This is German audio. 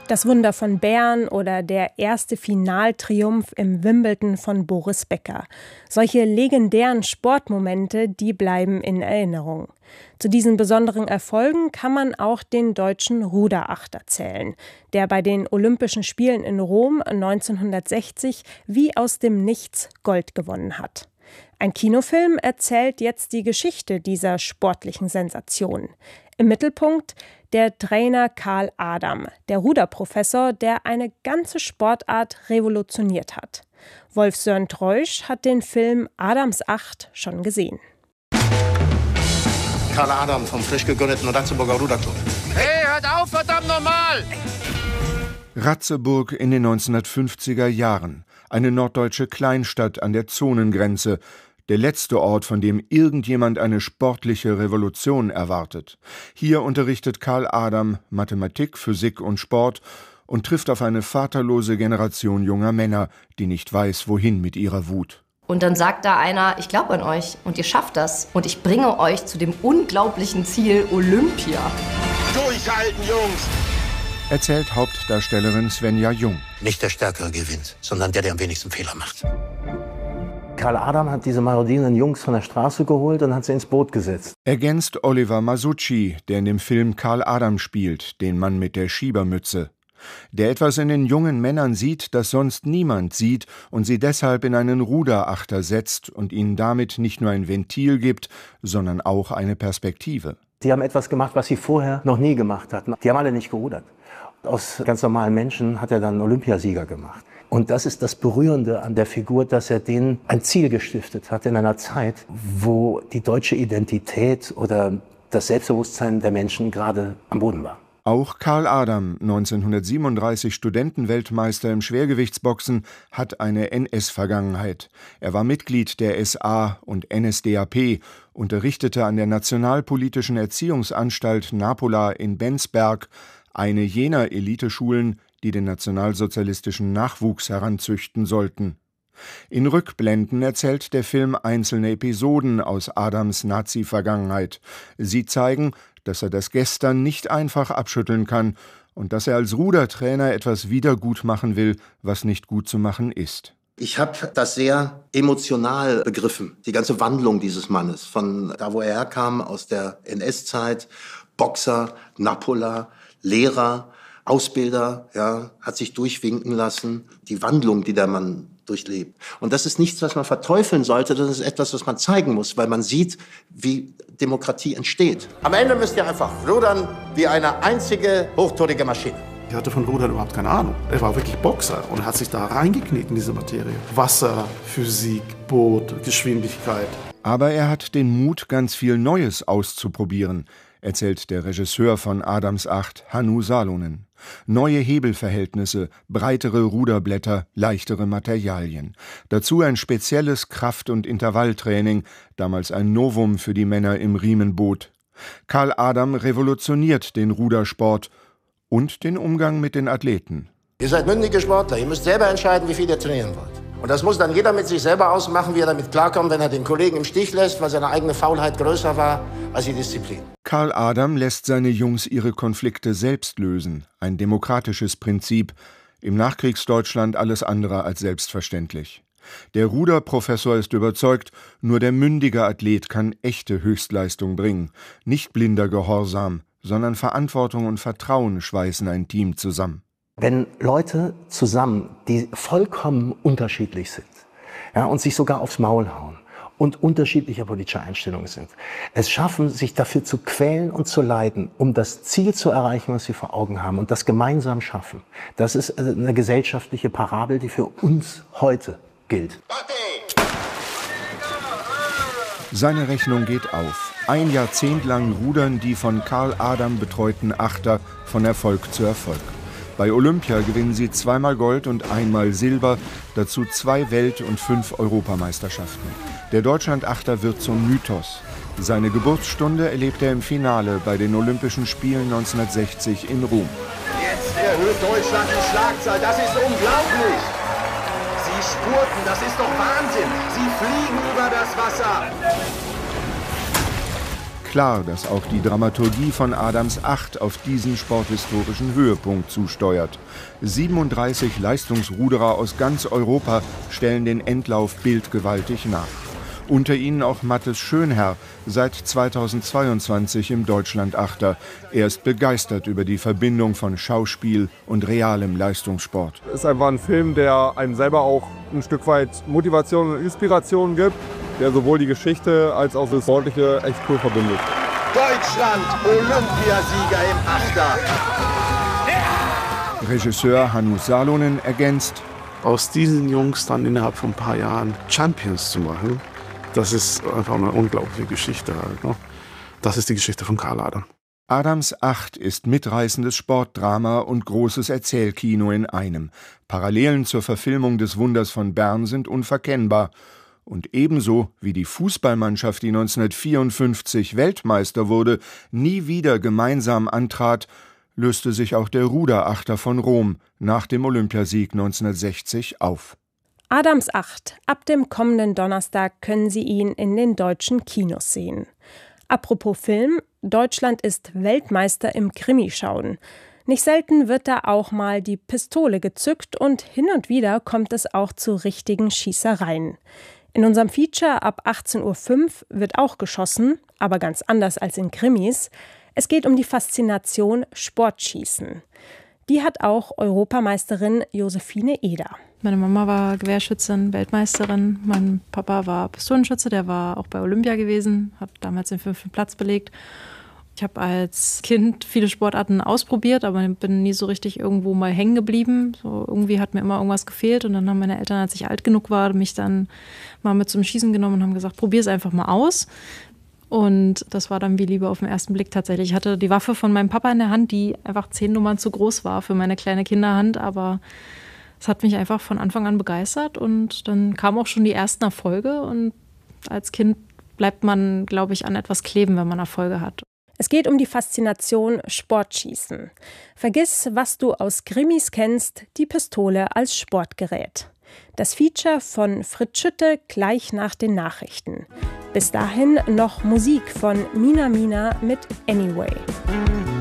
Das Wunder von Bern oder der erste Finaltriumph im Wimbledon von Boris Becker. Solche legendären Sportmomente, die bleiben in Erinnerung. Zu diesen besonderen Erfolgen kann man auch den deutschen Ruderachter zählen, der bei den Olympischen Spielen in Rom 1960 wie aus dem Nichts Gold gewonnen hat. Ein Kinofilm erzählt jetzt die Geschichte dieser sportlichen Sensation. Im Mittelpunkt der Trainer Karl Adam, der Ruderprofessor, der eine ganze Sportart revolutioniert hat. Wolf-Sören Treusch hat den Film Adams Acht schon gesehen. Karl Adam vom frisch gegründeten Ratzeburger Ruderclub. Hey, hört auf, verdammt nochmal! Ratzeburg in den 1950er Jahren. Eine norddeutsche Kleinstadt an der Zonengrenze. Der letzte Ort, von dem irgendjemand eine sportliche Revolution erwartet. Hier unterrichtet Karl Adam Mathematik, Physik und Sport und trifft auf eine vaterlose Generation junger Männer, die nicht weiß, wohin mit ihrer Wut. Und dann sagt da einer, ich glaube an euch und ihr schafft das. Und ich bringe euch zu dem unglaublichen Ziel Olympia. Durchhalten, Jungs! Erzählt Hauptdarstellerin Svenja Jung. Nicht der Stärkere gewinnt, sondern der am wenigsten Fehler macht. Karl Adam hat diese marodierenden Jungs von der Straße geholt und hat sie ins Boot gesetzt. Ergänzt Oliver Masucci, der in dem Film Karl Adam spielt, den Mann mit der Schiebermütze. Der etwas in den jungen Männern sieht, das sonst niemand sieht und sie deshalb in einen Ruderachter setzt und ihnen damit nicht nur ein Ventil gibt, sondern auch eine Perspektive. Die haben etwas gemacht, was sie vorher noch nie gemacht hatten. Die haben alle nicht gerudert. Aus ganz normalen Menschen hat er dann einen Olympiasieger gemacht. Und das ist das Berührende an der Figur, dass er denen ein Ziel gestiftet hat in einer Zeit, wo die deutsche Identität oder das Selbstbewusstsein der Menschen gerade am Boden war. Auch Karl Adam, 1937 Studentenweltmeister im Schwergewichtsboxen, hat eine NS-Vergangenheit. Er war Mitglied der SA und NSDAP, unterrichtete an der Nationalpolitischen Erziehungsanstalt Napola in Bensberg, eine jener Eliteschulen, die den nationalsozialistischen Nachwuchs heranzüchten sollten. In Rückblenden erzählt der Film einzelne Episoden aus Adams Nazi-Vergangenheit. Sie zeigen, dass er das Gestern nicht einfach abschütteln kann und dass er als Rudertrainer etwas wiedergutmachen will, was nicht gut zu machen ist. Ich habe das sehr emotional begriffen, die ganze Wandlung dieses Mannes. Von da, wo er herkam, aus der NS-Zeit, Boxer, Napola, Lehrer, Ausbilder, ja, hat sich durchwinken lassen. Die Wandlung, die der Mann durchlebt. Und das ist nichts, was man verteufeln sollte, das ist etwas, was man zeigen muss, weil man sieht, wie Demokratie entsteht. Am Ende müsst ihr einfach rudern wie eine einzige hochtorige Maschine. Ich hatte von Rudern überhaupt keine Ahnung. Er war wirklich Boxer und hat sich da reingekniet in diese Materie. Wasser, Physik, Boot, Geschwindigkeit. Aber er hat den Mut, ganz viel Neues auszuprobieren, erzählt der Regisseur von Adams Acht, Hannu Salonen. Neue Hebelverhältnisse, breitere Ruderblätter, leichtere Materialien. Dazu ein spezielles Kraft- und Intervalltraining, damals ein Novum für die Männer im Riemenboot. Karl Adam revolutioniert den Rudersport und den Umgang mit den Athleten. Ihr seid mündige Sportler, ihr müsst selber entscheiden, wie viel ihr trainieren wollt. Und das muss dann jeder mit sich selber ausmachen, wie er damit klarkommt, wenn er den Kollegen im Stich lässt, weil seine eigene Faulheit größer war als die Disziplin. Karl Adam lässt seine Jungs ihre Konflikte selbst lösen. Ein demokratisches Prinzip. Im Nachkriegsdeutschland alles andere als selbstverständlich. Der Ruderprofessor ist überzeugt, nur der mündige Athlet kann echte Höchstleistung bringen. Nicht blinder Gehorsam, sondern Verantwortung und Vertrauen schweißen ein Team zusammen. Wenn Leute zusammen, die vollkommen unterschiedlich sind, ja, und sich sogar aufs Maul hauen und unterschiedlicher politischer Einstellungen sind, es schaffen, sich dafür zu quälen und zu leiden, um das Ziel zu erreichen, was sie vor Augen haben und das gemeinsam schaffen, das ist eine gesellschaftliche Parabel, die für uns heute gilt. Seine Rechnung geht auf. Ein Jahrzehnt lang rudern die von Karl Adam betreuten Achter von Erfolg zu Erfolg. Bei Olympia gewinnen sie 2-mal Gold und 1-mal Silber, dazu 2 Welt- und 5 Europameisterschaften. Der Deutschlandachter wird zum Mythos. Seine Geburtsstunde erlebt er im Finale bei den Olympischen Spielen 1960 in Rom. Jetzt erhöht Deutschland die Schlagzahl, das ist unglaublich! Sie spurten, das ist doch Wahnsinn! Sie fliegen über das Wasser! Klar, dass auch die Dramaturgie von Adams 8 auf diesen sporthistorischen Höhepunkt zusteuert. 37 Leistungsruderer aus ganz Europa stellen den Endlauf bildgewaltig nach. Unter ihnen auch Mathis Schönherr, seit 2022 im Deutschlandachter. Er ist begeistert über die Verbindung von Schauspiel und realem Leistungssport. Es ist einfach ein Film, der einem selber auch ein Stück weit Motivation und Inspiration gibt, der sowohl die Geschichte als auch das Sportliche echt cool verbindet. Deutschland, Olympiasieger im Achter. Regisseur Hanus Salonen ergänzt: Aus diesen Jungs dann innerhalb von ein paar Jahren Champions zu machen, das ist einfach eine unglaubliche Geschichte halt, ne? Das ist die Geschichte von Karl Adam. Adams 8 ist mitreißendes Sportdrama und großes Erzählkino in einem. Parallelen zur Verfilmung des Wunders von Bern sind unverkennbar. Und ebenso wie die Fußballmannschaft, die 1954 Weltmeister wurde, nie wieder gemeinsam antrat, löste sich auch der Ruderachter von Rom nach dem Olympiasieg 1960 auf. Adams 8. Ab dem kommenden Donnerstag können Sie ihn in den deutschen Kinos sehen. Apropos Film, Deutschland ist Weltmeister im Krimischauen. Nicht selten wird da auch mal die Pistole gezückt und hin und wieder kommt es auch zu richtigen Schießereien. In unserem Feature ab 18:05 Uhr wird auch geschossen, aber ganz anders als in Krimis. Es geht um die Faszination Sportschießen. Die hat auch Europameisterin Josephine Eder. Meine Mama war Gewehrschützin, Weltmeisterin. Mein Papa war Pistolenschütze, der war auch bei Olympia gewesen, hat damals den 5. Platz belegt. Ich habe als Kind viele Sportarten ausprobiert, aber bin nie so richtig irgendwo mal hängen geblieben. So, irgendwie hat mir immer irgendwas gefehlt und dann haben meine Eltern, als ich alt genug war, mich dann mal mit zum Schießen genommen und haben gesagt, probier es einfach mal aus. Und das war dann wie Liebe auf den ersten Blick tatsächlich. Ich hatte die Waffe von meinem Papa in der Hand, die einfach 10 Nummern zu groß war für meine kleine Kinderhand, aber es hat mich einfach von Anfang an begeistert und dann kamen auch schon die ersten Erfolge und als Kind bleibt man, glaube ich, an etwas kleben, wenn man Erfolge hat. Es geht um die Faszination Sportschießen. Vergiss, was du aus Krimis kennst, die Pistole als Sportgerät. Das Feature von Fritz Schütte gleich nach den Nachrichten. Bis dahin noch Musik von Mina Mina mit Anyway.